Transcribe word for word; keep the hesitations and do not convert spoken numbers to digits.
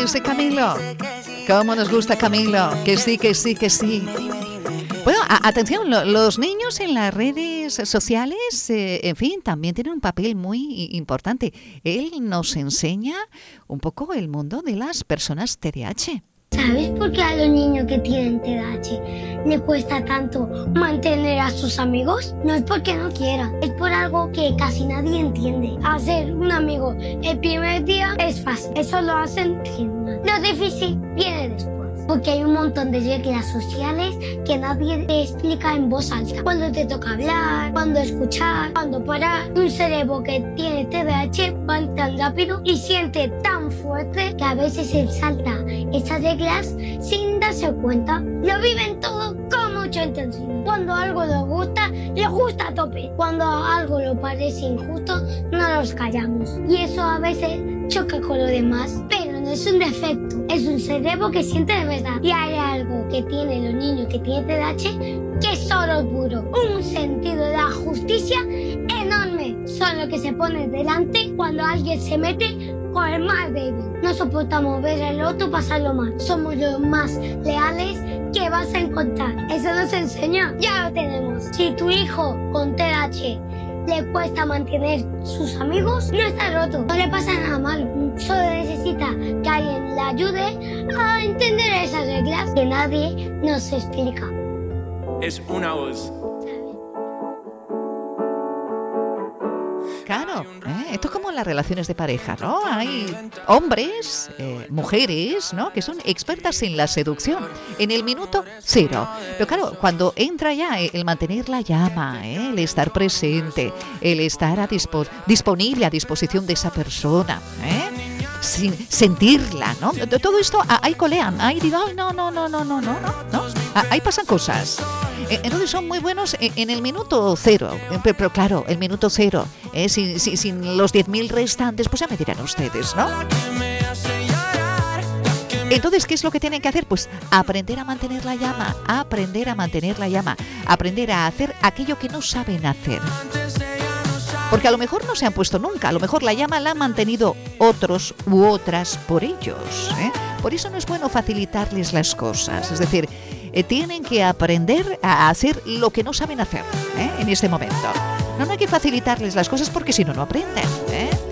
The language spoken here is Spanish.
ese Camilo? ¿Cómo nos gusta Camilo? Que sí, que sí, que sí. Bueno, a- atención, lo- los niños en las redes sociales, eh, en fin, también tienen un papel muy i- importante. Él nos enseña un poco el mundo de las personas T D A H. ¿Sabes por qué a los niños que tienen T D A H le cuesta tanto mantener a sus amigos? No es porque no quieran, es por algo que casi nadie entiende. Hacer un amigo el primer día es fácil, eso lo hacen genial. Lo difícil viene después, porque hay un montón de reglas sociales que nadie te explica en voz alta. Cuando te toca hablar, cuando escuchar, cuando parar. Un cerebro que tiene T D A H va tan rápido y siente tan fuerte que a veces se salta esas reglas sin darse cuenta. Lo viven todo con mucha intensidad. Cuando algo les gusta, les gusta a tope. Cuando algo le parece injusto, no nos callamos. Y eso a veces choca con lo demás, pero no es un defecto. Es un cerebro que siente de verdad. Y hay algo que tienen los niños que tienen T D A H que es oro puro. Un sentido de la justicia enorme. Son los que se ponen delante cuando alguien se mete con el más débil. No soportamos ver al otro pasarlo mal. Somos los más leales que vas a encontrar. Eso nos enseña. Ya lo tenemos. Si tu hijo con T D A H le cuesta mantener sus amigos, no está roto, no le pasa nada malo. Solo necesita que alguien le ayude a entender esas reglas que nadie nos explica. Es una voz. Claro, ¿eh? Esto es como en las relaciones de pareja, ¿no? Hay hombres, eh, mujeres, ¿no? Que son expertas en la seducción, en el minuto cero. Pero claro, cuando entra ya el mantener la llama, ¿eh? El estar presente, el estar a dispo- disponible a disposición de esa persona, ¿eh? Sin sentirla, ¿no? Todo esto ah, ahí colean, ahí digo, ay, no, no, no, no, no, no, no, no. Ah, ahí pasan cosas. Eh, Entonces son muy buenos en, en el minuto cero, Eh, pero, pero claro, el minuto cero, eh, sin, sin, sin los diez mil restantes, pues ya me dirán ustedes, ¿no? Entonces, ¿qué es lo que tienen que hacer? Pues aprender a mantener la llama, aprender a mantener la llama, aprender a hacer aquello que no saben hacer. Porque a lo mejor no se han puesto nunca, a lo mejor la llama la han mantenido otros u otras por ellos, ¿eh? Por eso no es bueno facilitarles las cosas, es decir, eh, tienen que aprender a hacer lo que no saben hacer, ¿eh? En este momento. No, no hay que facilitarles las cosas porque si no, no aprenden, ¿eh?